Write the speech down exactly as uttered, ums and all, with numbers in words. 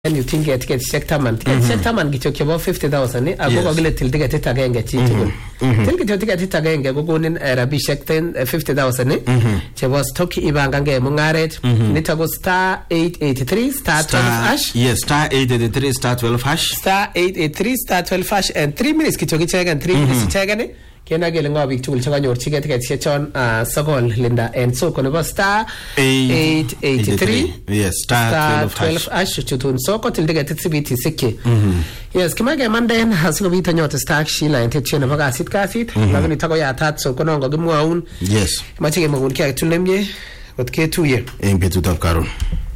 and you think get get check taman check taman gicho kibo fifty thousand ni ago gogile til ticket itagenge chi tugul til gicho ticket itagenge go gonin rabi check ten fifty thousand ni chebo stock ibanga nge mungaret nitago star eight eighty-three star twelve hash. Yes, star eight eighty-three star twelve hash, star eight eighty-three star twelve hash, and three minutes gicho gichegen three minutes chegani kena gele ngabi tugul chaganyor ticket ticket chechon sogol linda and so kono star eight eighty-three. Yes, star twelve hash chutun so ko til ticket tsibiti sikke. Yes, kimage manden hasiko bita nyota star shila ente chena baga sit kasit magani tago ya tat so kono ngo gimwaun. Yes, machige magun kya tulemye kotke tuye en betu tap karon.